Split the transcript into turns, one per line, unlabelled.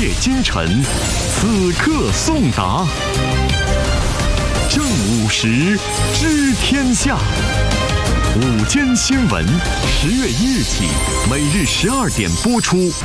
夜今晨，此刻送达。正午时知天下，午间新闻，10月1日起，每日12点播出。